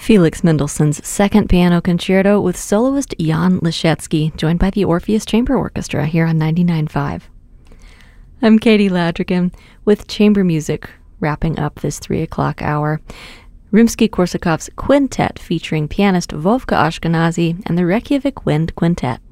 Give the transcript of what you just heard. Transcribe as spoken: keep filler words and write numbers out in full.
Felix Mendelssohn's Second Piano Concerto with soloist Jan Leschetski, joined by the Orpheus Chamber Orchestra here on ninety-nine point five. I'm Katie Ladrigan with chamber music wrapping up this three o'clock hour. Rimsky-Korsakov's Quintet featuring pianist Vovka Ashkenazy and the Reykjavik Wind Quintet.